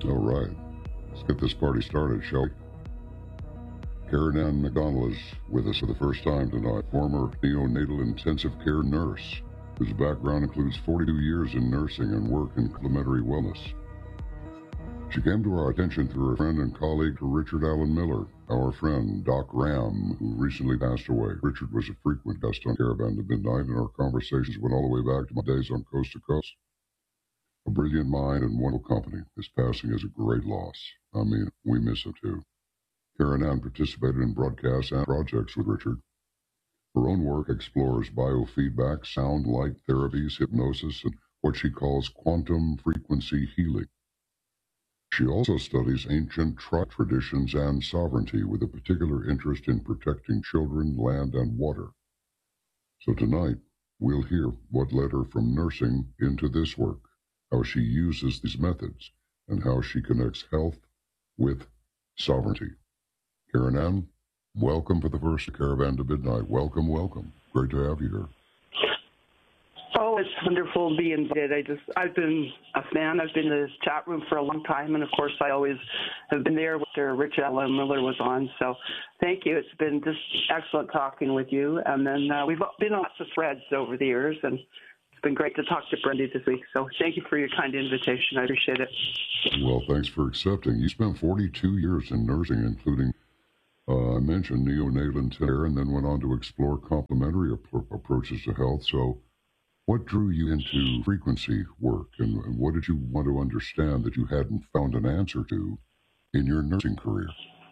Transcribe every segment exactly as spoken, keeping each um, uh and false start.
All right, let's get this party started, shall we? Karen Ann McDonald is with us for the first time tonight, former neonatal intensive care nurse, whose background includes forty-two years in nursing and work in complementary wellness. She came to our attention through her friend and colleague Richard Allen Miller, our friend Doc Ram, who recently passed away. Richard was a frequent guest on Caravan to Midnight, and our conversations went all the way back to my days on Coast to Coast. A brilliant mind and wonderful company. His passing is a great loss. I mean, we miss him too. Karen Ann participated in broadcasts and projects with Richard. Her own work explores biofeedback, sound, light therapies, hypnosis, and what she calls quantum frequency healing. She also studies ancient tribe traditions and sovereignty with a particular interest in protecting children, land, and water. So tonight, we'll hear what led her from nursing into this work, how she uses these methods, and how she connects health with sovereignty. Karen Ann, welcome for the first Caravan to Midnight. Welcome, welcome. Great to have you here. Oh, it's wonderful being invited. I just, I've been a fan. I've been in this chat room for a long time, and of course, I always have been there after Rich Allen Miller was on. So, thank you. It's been just excellent talking with you. And then uh, we've been on lots of threads over the years, and it's been great to talk to Brendy this week. So, thank you for your kind invitation. I appreciate it. Well, thanks for accepting. You spent forty-two years in nursing, including Uh, I mentioned neonatal care, and then went on to explore complementary ap- approaches to health. So what drew you into frequency work, and, and what did you want to understand that you hadn't found an answer to in your nursing career?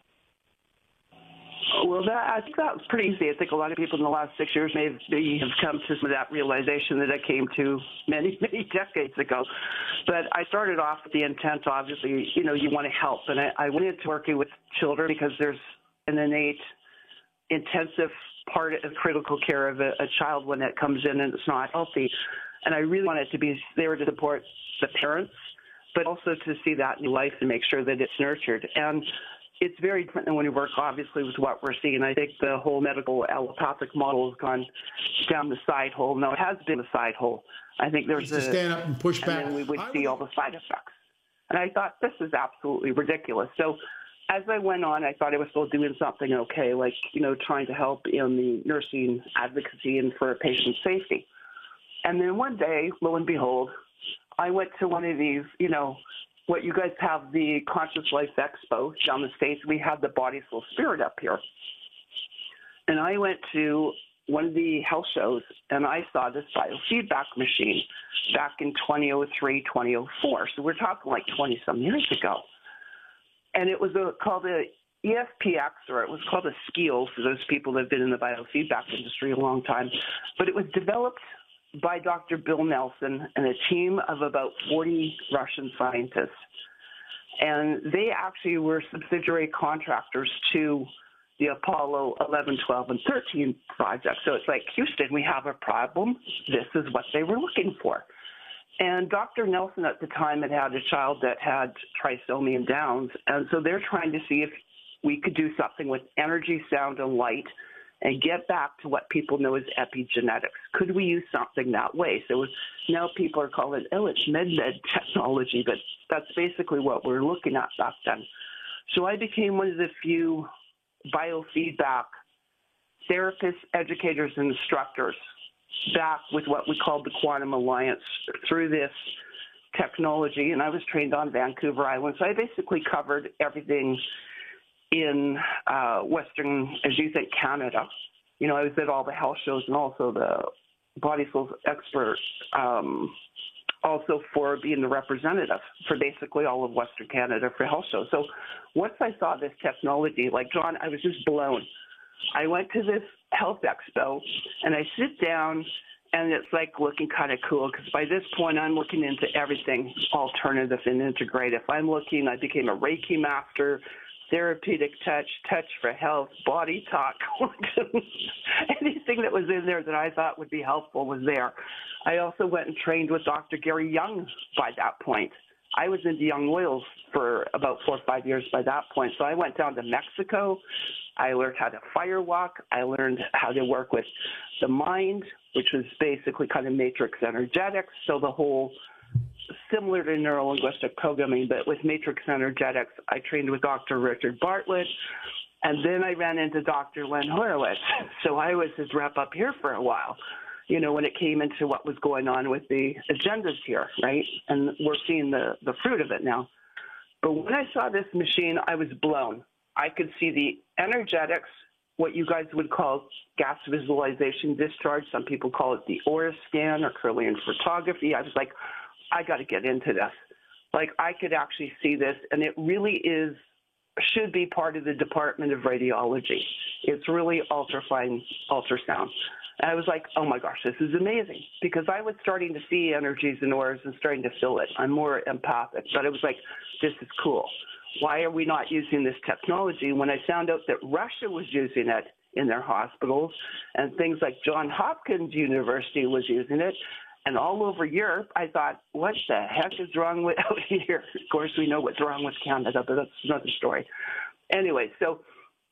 Well, that, I think that was pretty easy. I think a lot of people in the last six years may have, may have come to some of that realization that I came to many, many decades ago. But I started off with the intent, obviously, you know, you want to help. And I, I went into working with children because there's an innate intensive part of critical care of a, a child when it comes in and it's not healthy. And I really wanted to be there to support the parents, but also to see that new life and make sure that it's nurtured. And it's very different than when you work, obviously, with what we're seeing. I think the whole medical allopathic model has gone down the side hole. No, it has been a side hole. I think there's Just a... to stand up and push back. And then we would I see would... all the side effects. And I thought, this is absolutely ridiculous. So as I went on, I thought I was still doing something okay, like, you know, trying to help in the nursing advocacy and for patient safety. And then one day, lo and behold, I went to one of these, you know, what you guys have, the Conscious Life Expo down the States. We had the Body, Soul, Spirit up here. And I went to one of the health shows, and I saw this biofeedback machine back in twenty oh three, twenty oh four. So we're talking like twenty-some years ago. And it was a, called a E F P X, or it was called a SKIO for those people that have been in the biofeedback industry a long time. But it was developed by Doctor Bill Nelson and a team of about forty Russian scientists. And they actually were subsidiary contractors to the Apollo eleven, twelve, and thirteen project. So it's like, Houston, we have a problem. This is what they were looking for. And Doctor Nelson at the time had had a child that had trisomy and Downs, and so they're trying to see if we could do something with energy, sound, and light and get back to what people know as epigenetics. Could we use something that way? So now people are calling it, oh, it's med-med technology, but that's basically what we're looking at back then. So I became one of the few biofeedback therapists, educators, and instructors back with what we called the Quantum Alliance through this technology. And I was trained on Vancouver Island. So I basically covered everything in uh, Western, as you think, Canada. You know, I was at all the health shows and also the Body Soul expert, um, also for being the representative for basically all of Western Canada for health shows. So once I saw this technology, like John, I was just blown. I went to this health expo, and I sit down, and it's like looking kind of cool because by this point I'm looking into everything alternative and integrative. I'm looking, I became a Reiki master, therapeutic touch, touch for health, body talk. Anything that was in there that I thought would be helpful was there. I also went and trained with Doctor Gary Young by that point. I was into young oils for about four or five years by that point. So I went down to Mexico. I learned how to fire walk. I learned how to work with the mind, which was basically kind of matrix energetics. So the whole similar to neurolinguistic programming, but with matrix energetics. I trained with Doctor Richard Bartlett, and then I ran into Doctor Len Horowitz. So I was his rep up here for a while, you know, when it came into what was going on with the agendas here, right? And we're seeing the, the fruit of it now. But when I saw this machine, I was blown. I could see the energetics, what you guys would call gas visualization discharge. Some people call it the aura scan or Kirlian photography. I was like, I got to get into this. Like, I could actually see this, and it really is, should be part of the Department of Radiology. It's really ultrafine ultrasound. And I was like, oh my gosh, this is amazing, because I was starting to see energies and auras and starting to feel it. I'm more empathic, but it was like, this is cool. Why are we not using this technology? When I found out that Russia was using it in their hospitals, and things like Johns Hopkins University was using it, and all over Europe, I thought, what the heck is wrong with out here? Of course, we know what's wrong with Canada, but that's another story. Anyway, so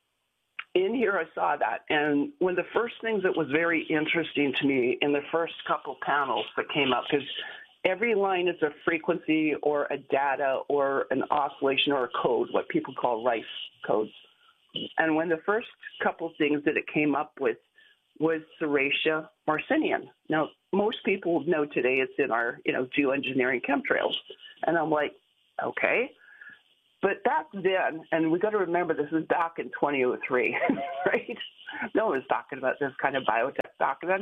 in here I saw that, and one of the first things that was very interesting to me in the first couple panels that came up, because every line is a frequency or a data or an oscillation or a code, what people call Rife codes. And when the first couple things that it came up with was Serratia marcinium. Now, most people know today it's in our, you know, geoengineering chemtrails. And I'm like, okay. But back then, and we got to remember this is back in twenty oh three, right? No one was talking about this kind of biotech back then.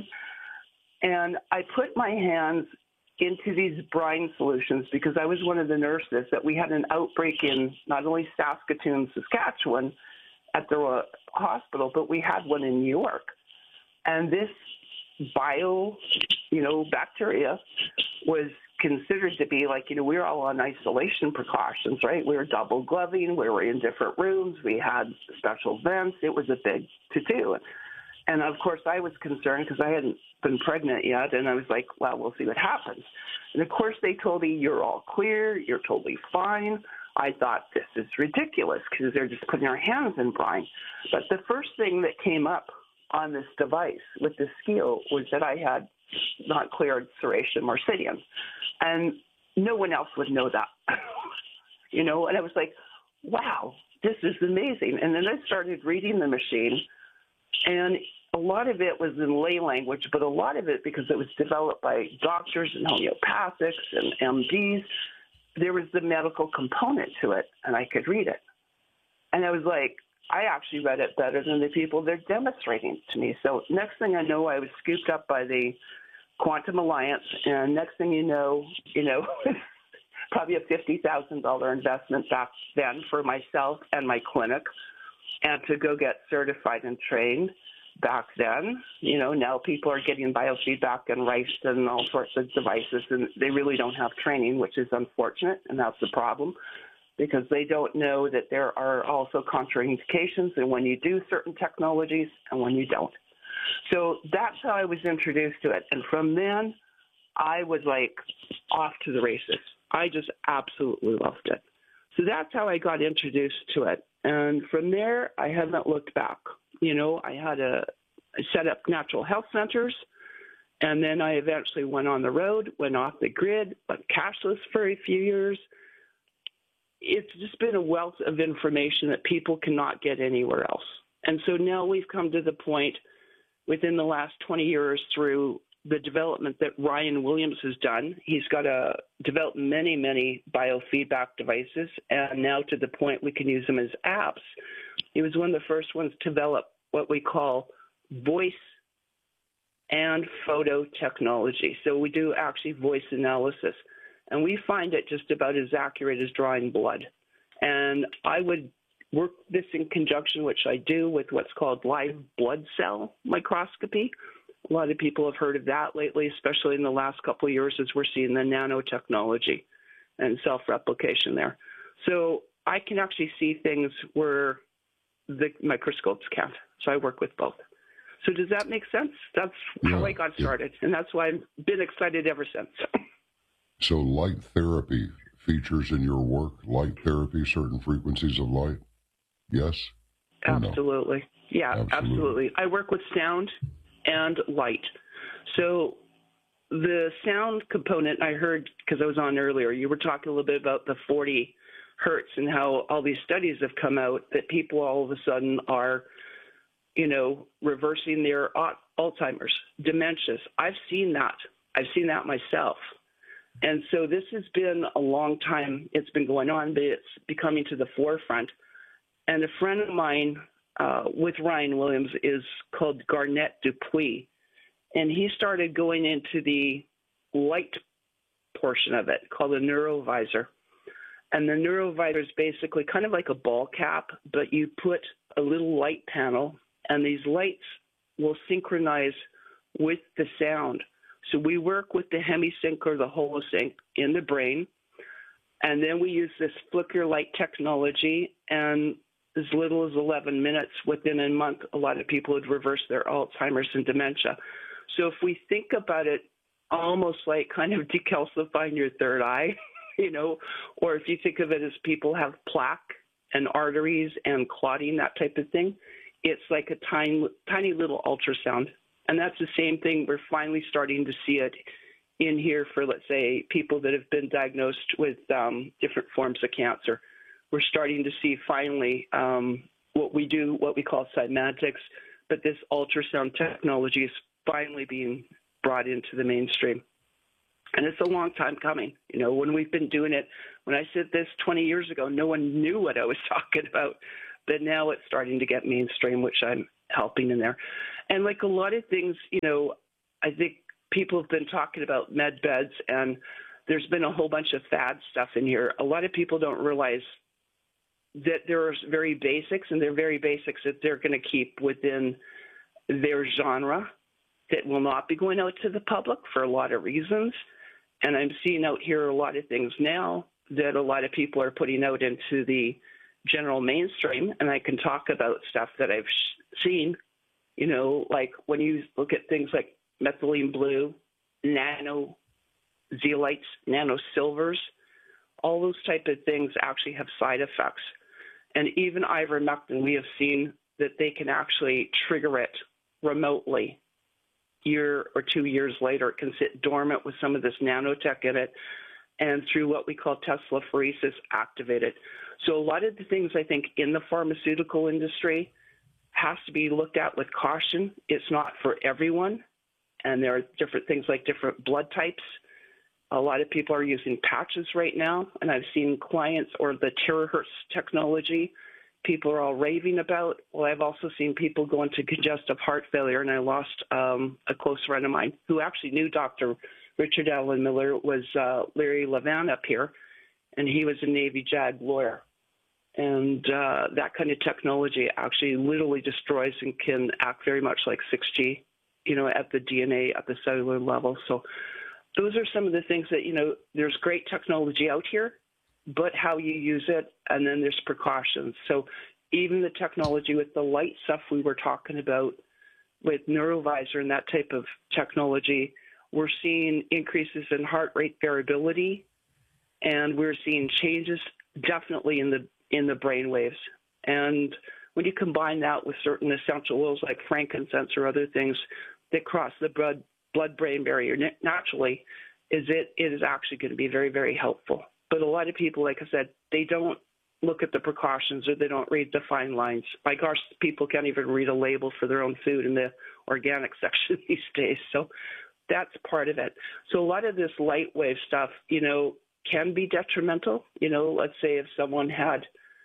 And I put my hands into these brine solutions because I was one of the nurses that we had an outbreak in not only Saskatoon, Saskatchewan at the hospital, but we had one in New York. And this bio, you know, bacteria was considered to be like, you know, we were all on isolation precautions, right? We were double gloving. We were in different rooms. We had special vents. It was a big to-do. And, of course, I was concerned because I hadn't been pregnant yet, and I was like, well, we'll see what happens. And, of course, they told me, you're all clear. You're totally fine. I thought, this is ridiculous because they're just putting their hands in brine. But the first thing that came up on this device with the scale was that I had not cleared Serratia marcinium. And no one else would know that, you know, and I was like, wow, this is amazing. And then I started reading the machine, and a lot of it was in lay language, but a lot of it, because it was developed by doctors and homeopathics and M Ds, there was the medical component to it, and I could read it. And I was like, I actually read it better than the people they're demonstrating to me. So next thing I know, I was scooped up by the Quantum Alliance, and next thing you know, you know, probably a fifty thousand dollars investment back then for myself and my clinic, and to go get certified and trained back then. You know, now people are getting biofeedback and Rife and all sorts of devices, and they really don't have training, which is unfortunate, and that's the problem, because they don't know that there are also contraindications and when you do certain technologies and when you don't. So that's how I was introduced to it. And from then, I was like off to the races. I just absolutely loved it. So that's how I got introduced to it. And from there, I haven't looked back. You know, I had a I set up natural health centers, and then I eventually went on the road, went off the grid, went cashless for a few years. It's just been a wealth of information that people cannot get anywhere else. And so now we've come to the point within the last twenty years through the development that Ryan Williams has done. He's got a, developed many, many biofeedback devices, and now to the point we can use them as apps. He was one of the first ones to develop what we call voice and photo technology. So we do actually voice analysis, and we find it just about as accurate as drawing blood. And I would work this in conjunction, which I do, with what's called live blood cell microscopy. A lot of people have heard of that lately, especially in the last couple of years as we're seeing the nanotechnology and self-replication there. So I can actually see things where the microscopes can't. So I work with both. So does that make sense? That's how yeah, I got started, yeah. And that's why I've been excited ever since. So light therapy features in your work, light therapy, certain frequencies of light? Yes? Absolutely. No? Yeah, absolutely. absolutely. I work with sound and light. So the sound component, I heard, because I was on earlier, you were talking a little bit about the forty hertz and how all these studies have come out that people all of a sudden are, you know, reversing their Alzheimer's, dementias. I've seen that. I've seen that myself. And so this has been a long time. It's been going on, but it's becoming to the forefront. And a friend of mine uh, with Ryan Williams is called Garnett Dupuis. And he started going into the light portion of it called the Neurovisor. And the Neurovisor is basically kind of like a ball cap, but you put a little light panel, and these lights will synchronize with the sound. So we work with the HemiSync or the HoloSync in the brain, and then we use this flicker light technology, and as little as eleven minutes, within a month, a lot of people would reverse their Alzheimer's and dementia. So if we think about it almost like kind of decalcifying your third eye, you know, or if you think of it as people have plaque and arteries and clotting, that type of thing, it's like a tiny, tiny little ultrasound. And that's the same thing. We're finally starting to see it in here for, let's say, people that have been diagnosed with um, different forms of cancer. We're starting to see finally um, what we do, what we call cymatics, but this ultrasound technology is finally being brought into the mainstream. And it's a long time coming. You know, when we've been doing it, when I said this twenty years ago, no one knew what I was talking about. But now it's starting to get mainstream, which I'm helping in there. And like a lot of things, you know, I think people have been talking about med beds, and there's been a whole bunch of fad stuff in here. A lot of people don't realize that there's very basics, and they're very basics that they're going to keep within their genre that will not be going out to the public for a lot of reasons. And I'm seeing out here a lot of things now that a lot of people are putting out into the general mainstream, and I can talk about stuff that I've seen, you know, like when you look at things like methylene blue, nano zeolites, nano silvers, all those type of things actually have side effects. And even ivermectin, we have seen that they can actually trigger it remotely. Year or two years later, it can sit dormant with some of this nanotech in it, and through what we call Tesla phoresis, activate it. So a lot of the things I think in the pharmaceutical industry has to be looked at with caution. It's not for everyone, and there are different things like different blood types. A lot of people are using patches right now, and I've seen clients, or the terahertz technology, people are all raving about. Well, I've also seen people go into congestive heart failure, and I lost um, a close friend of mine who actually knew Doctor Richard Allen Miller, was uh, Larry Levan up here, and he was a Navy JAG lawyer. And uh, that kind of technology actually literally destroys and can act very much like six G, you know, at the D N A, at the cellular level. So those are some of the things that, you know, there's great technology out here, but how you use it, and then there's precautions. So even the technology with the light stuff we were talking about with Neurovisor and that type of technology, we're seeing increases in heart rate variability, and we're seeing changes definitely in the in the brain waves. And when you combine that with certain essential oils like frankincense or other things that cross the blood blood-brain barrier naturally, is it, it is actually going to be very, very helpful. But a lot of people, like I said, they don't look at the precautions, or they don't read the fine lines. Like our people can't even read a label for their own food in the organic section these days. So that's part of it. So a lot of this light wave stuff, you know, can be detrimental. You know, let's say if someone had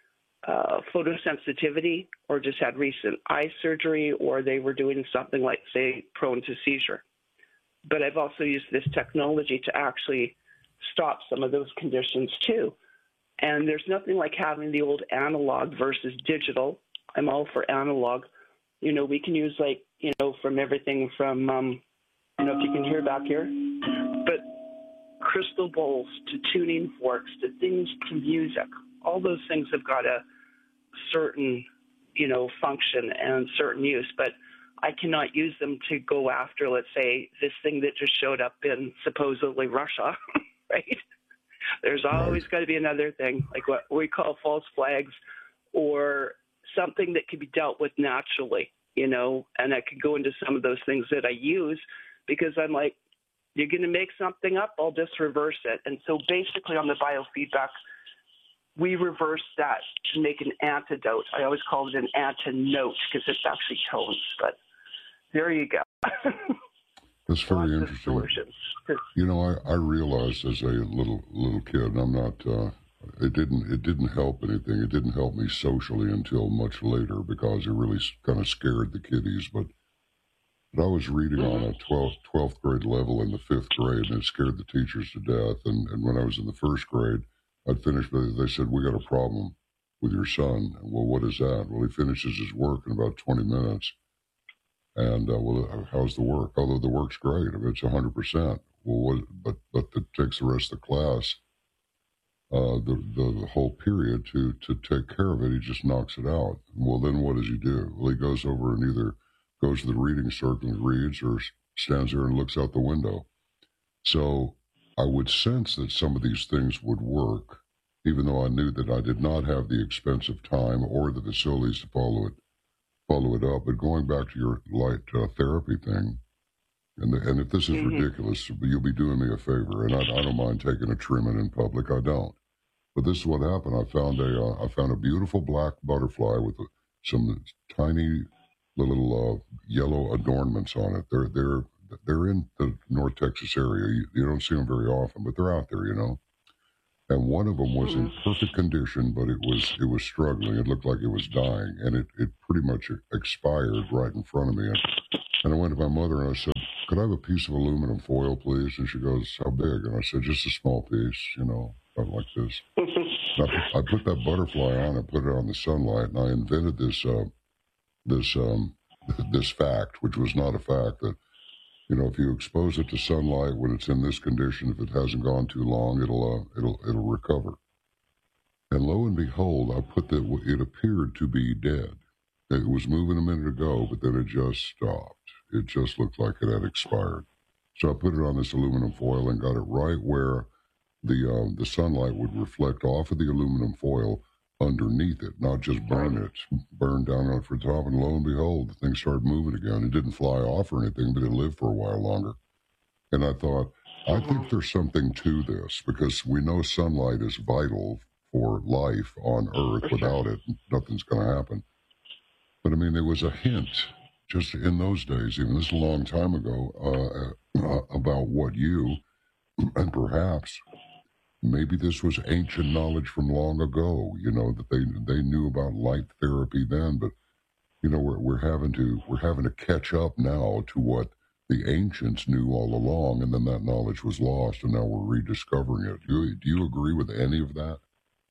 uh, photosensitivity, or just had recent eye surgery, or they were doing something like, say, prone to seizure. But I've also used this technology to actually stop some of those conditions too. And there's nothing like having the old analog versus digital. I'm all for analog. You know, we can use, like, you know, from everything from, um, I don't know if you can hear back here, but crystal bowls to tuning forks to things to music. All those things have got a certain, you know, function and certain use, but I cannot use them to go after, let's say, this thing that just showed up in supposedly Russia, right? There's always got to be another thing, like what we call false flags, or something that can be dealt with naturally, you know, and I could go into some of those things that I use, because I'm like, You're going to make something up, I'll just reverse it. And so basically on the biofeedback, we reverse that to make an antidote. I always call it an antinote because it's actually tones, but there you go. That's very interesting. You know, I, I realized as a little little kid, and I'm not, uh, it didn't it didn't help anything. It didn't help me socially until much later because it really kind of scared the kiddies. But, but I was reading mm-hmm. on a twelfth, twelfth grade level in the fifth grade, and it scared the teachers to death. And, and when I was in the first grade, I'd finished, they said, we got a problem with your son. Well, what is that? Well, he finishes his work in about twenty minutes. And, uh, well, how's the work? Although the work's great, if it's one hundred percent. Well, what, but but it takes the rest of the class, uh, the, the the whole period to to take care of it. He just knocks it out. Well, then what does he do? Well, he goes over and either goes to the reading circle and reads, or stands there and looks out the window. So I would sense that some of these things would work, even though I knew that I did not have the expensive time or the facilities to follow it follow it up. But going back to your light uh, therapy thing. And, the, and if this is mm-hmm. ridiculous, you'll be doing me a favor. And I, I don't mind taking a trimming in public. I don't. But this is what happened. I found a uh, I found a beautiful black butterfly with a, some tiny little uh, yellow adornments on it. They're they're they're in the North Texas area. You, you don't see them very often, but they're out there, you know. And one of them was mm-hmm. in perfect condition, but it was it was struggling. It looked like it was dying, and it, it pretty much expired right in front of me. And, and I went to my mother and I said, could I have a piece of aluminum foil, please? And she goes, how big? And I said, just a small piece, you know, about like this. I, I put that butterfly on and put it on the sunlight, and I invented this uh, this um, this fact, which was not a fact, that, you know, if you expose it to sunlight when it's in this condition, if it hasn't gone too long, it'll uh, it'll it'll recover. And lo and behold, I put that it appeared to be dead. It was moving a minute ago, but then it just stopped. It just looked like it had expired. So I put it on this aluminum foil and got it right where the um, the sunlight would reflect off of the aluminum foil underneath it, not just burn it, burn down on it for top. And lo and behold, the thing started moving again. It didn't fly off or anything, but it lived for a while longer. And I thought, I think there's something to this, because we know sunlight is vital for life on Earth. Without it, nothing's going to happen. But I mean, there was a hint just in those days, even this is a long time ago, uh, uh, about what you, and perhaps maybe this was ancient knowledge from long ago, you know, that they they knew about light therapy then, but, you know, we're we're having to we're having to catch up now to what the ancients knew all along, and then that knowledge was lost, and now we're rediscovering it. Do you, do you agree with any of that?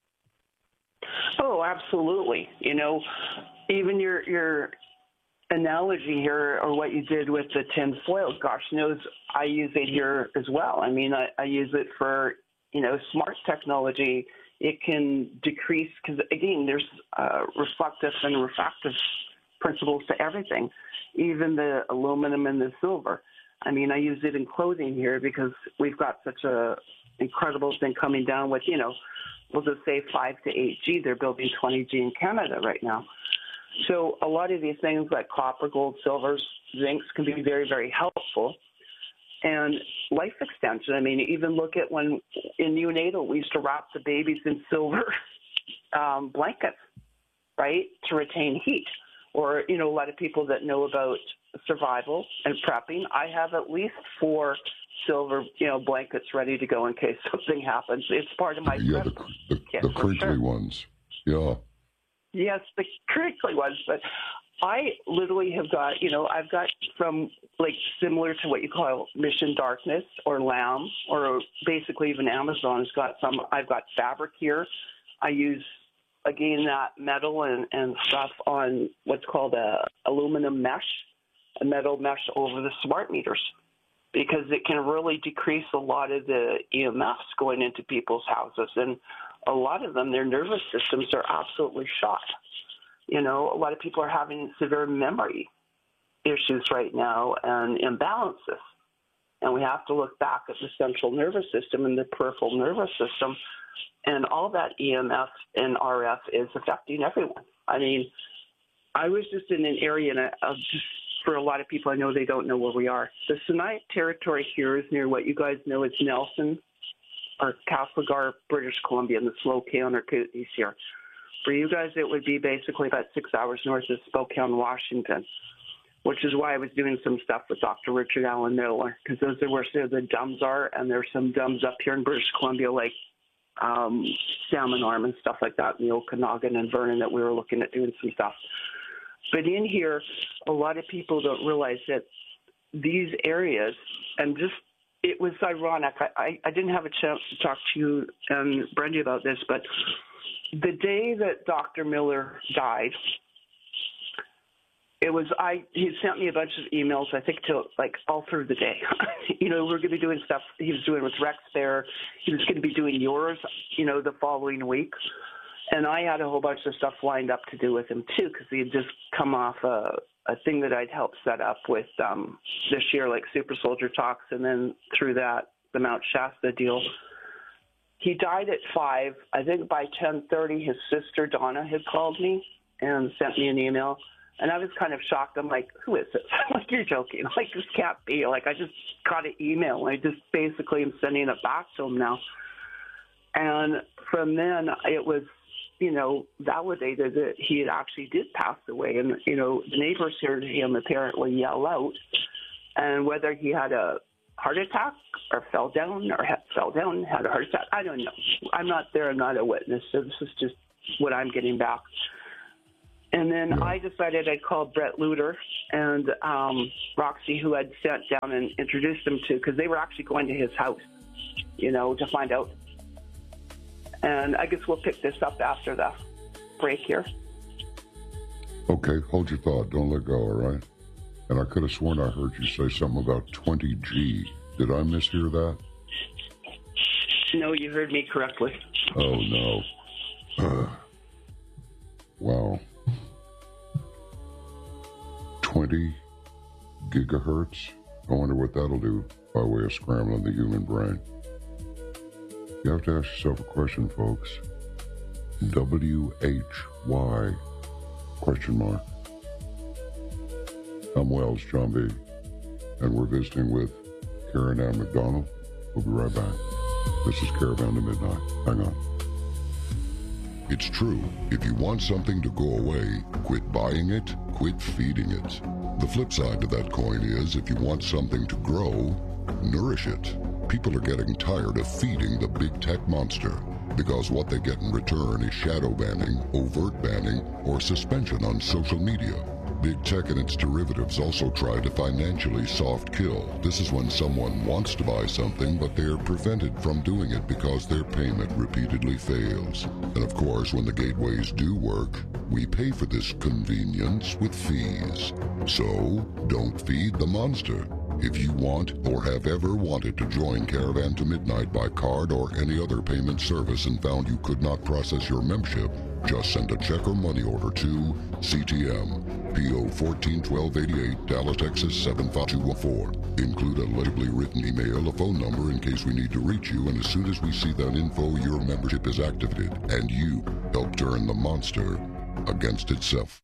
Oh, absolutely. You know, even your your analogy here, or what you did with the tin foil, gosh knows I use it here as well. I mean, I, I use it for, you know, smart technology. It can decrease, because again, there's uh, reflective and refractive principles to everything, even the aluminum and the silver. I mean, I use it in clothing here because we've got such a incredible thing coming down with, you know, we'll just say five to eight G. They're building twenty G in Canada right now. So a lot of these things like copper, gold, silvers, zincs can be very, very helpful. And life extension, I mean, even look at when in neonatal, we used to wrap the babies in silver um, blankets, right, to retain heat. Or, you know, a lot of people that know about survival and prepping, I have at least four silver, you know, blankets ready to go in case something happens. It's part of my yeah, the, the, yeah, the crinkly sure. ones. Yeah. Yes, the crinkly ones, but I literally have got, you know, I've got from like similar to what you call Mission Darkness or Lamb, or basically even Amazon has got some. I've got fabric here. I use, again, that metal and, and stuff on what's called a aluminum mesh, a metal mesh over the smart meters, because it can really decrease a lot of the E M Fs going into people's houses. And a lot of them, their nervous systems are absolutely shot. You know, a lot of people are having severe memory issues right now and imbalances. And we have to look back at the central nervous system and the peripheral nervous system. And all that E M F and R F is affecting everyone. I mean, I was just in an area, and I, I'll just for a lot of people, I know they don't know where we are. The Sinixt territory here is near what you guys know as Nelson or Castlegar, British Columbia, and the Spokane or Kootenays here. For you guys, it would be basically about six hours north of Spokane, Washington, which is why I was doing some stuff with Doctor Richard Allen Miller, because those are where some of the dumbs are, and there's some dumbs up here in British Columbia, like um, Salmon Arm and stuff like that, in the Okanagan and Vernon, that we were looking at doing some stuff. But in here, a lot of people don't realize that these areas, and just, it was ironic. I, I, I didn't have a chance to talk to you and Brenda about this, but the day that Doctor Miller died, it was, I, he sent me a bunch of emails, I think, till like all through the day. you know, we we're going to be doing stuff he was doing with Rex there. He was going to be doing yours, you know, the following week. And I had a whole bunch of stuff lined up to do with him, too, because he had just come off a, a thing that I'd helped set up with um, this year, like Super Soldier Talks, and then through that, the Mount Shasta deal. He died at five. I think by ten thirty, his sister, Donna, had called me and sent me an email. And I was kind of shocked. I'm like, who is this? I'm like, you're joking. Like, this can't be. Like, I just got an email. And I just basically am sending it back to him now. And from then, it was, you know, validated that he had actually did pass away. And, you know, the neighbors heard him apparently yell out. And whether he had a heart attack or fell down or had, fell down, had a heart attack, I don't know. I'm not there. I'm not a witness. So this is just what I'm getting back. And then yeah. I decided I'd call Brett Luter and um, Roxy, who I'd sent down and introduced them to, because they were actually going to his house, you know, to find out. And I guess we'll pick this up after the break here. Okay, hold your thought. Don't let go, all right? And I could have sworn I heard you say something about twenty G. Did I mishear that? No, you heard me correctly. Oh, no. Uh, wow. twenty gigahertz? I wonder what that'll do by way of scrambling the human brain. You have to ask yourself a question, folks. W H Y question mark. I'm Wells, John B. And we're visiting with Karen Ann McDonald. We'll be right back. This is Caravan to Midnight. Hang on. It's true. If you want something to go away, quit buying it, quit feeding it. The flip side to that coin is, if you want something to grow, nourish it. People are getting tired of feeding the big tech monster, because what they get in return is shadow banning, overt banning, or suspension on social media. Big tech and its derivatives also try to financially soft kill. This is when someone wants to buy something, but they are prevented from doing it because their payment repeatedly fails. And of course, when the gateways do work, we pay for this convenience with fees. So, don't feed the monster. If you want or have ever wanted to join Caravan to Midnight by card or any other payment service and found you could not process your membership, just send a check or money order to C T M, P O fourteen twelve eighty-eight, Dallas, Texas seven five two one four. Include a legibly written email, a phone number in case we need to reach you, and as soon as we see that info, your membership is activated, and you help turn the monster against itself.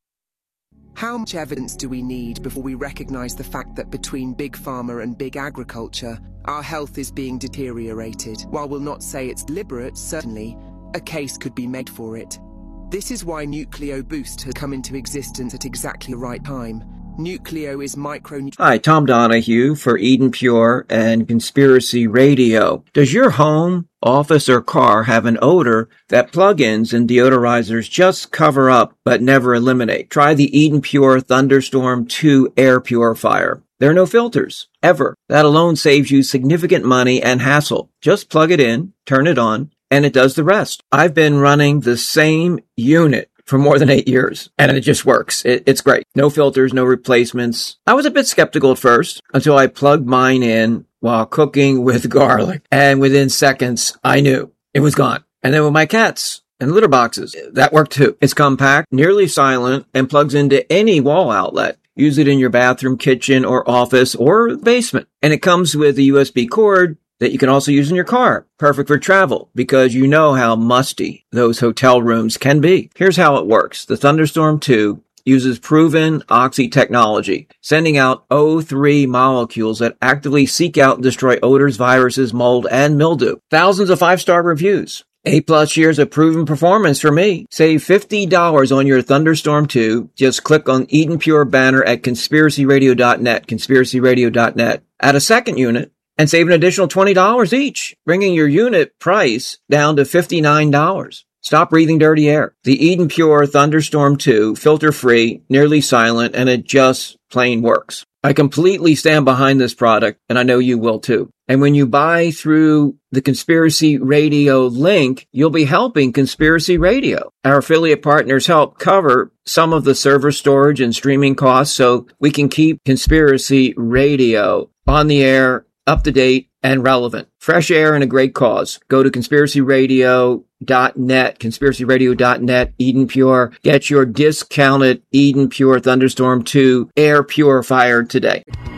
How much evidence do we need before we recognize the fact that between big pharma and big agriculture, our health is being deteriorated? While we'll not say it's deliberate, certainly, a case could be made for it. This is why Nucleo Boost has come into existence at exactly the right time. Nucleo is micro... Hi, Tom Donahue for Eden Pure and Conspiracy Radio. Does your home, office, or car have an odor that plug-ins and deodorizers just cover up but never eliminate? Try the Eden Pure Thunderstorm two air purifier. There are no filters, ever. That alone saves you significant money and hassle. Just plug it in, turn it on, and it does the rest. I've been running the same unit for more than eight years, and it just works. It, it's great. No filters, no replacements. I was a bit skeptical at first until I plugged mine in while cooking with garlic, and within seconds, I knew it was gone. And then with my cats and litter boxes, that worked too. It's compact, nearly silent, and plugs into any wall outlet. Use it in your bathroom, kitchen, or office, or basement. And it comes with a U S B cord that you can also use in your car. Perfect for travel, because you know how musty those hotel rooms can be. Here's how it works. The Thunderstorm two uses proven Oxy technology, sending out O three molecules that actively seek out and destroy odors, viruses, mold, and mildew. Thousands of five-star reviews. Eight plus years of proven performance for me. Save fifty dollars on your Thunderstorm two. Just click on Eden Pure banner at conspiracy radio dot net, conspiracy radio dot net. Add a second unit and save an additional twenty dollars each, bringing your unit price down to fifty-nine dollars. Stop breathing dirty air. The Eden Pure Thunderstorm two, filter-free, nearly silent, and it just plain works. I completely stand behind this product, and I know you will too. And when you buy through the Conspiracy Radio link, you'll be helping Conspiracy Radio. Our affiliate partners help cover some of the server storage and streaming costs so we can keep Conspiracy Radio on the air, up to date, and relevant. Fresh air and a great cause. Go to conspiracy radio dot net, conspiracy radio dot net, Eden Pure. Get your discounted Eden Pure Thunderstorm two air purifier today.